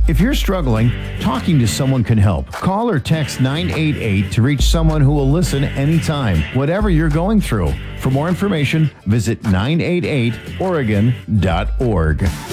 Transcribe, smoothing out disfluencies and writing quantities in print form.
If you're struggling, talking to someone can help. Call or text 988 to reach someone who will listen anytime, whatever you're going through. For more information, visit 988oregon.org.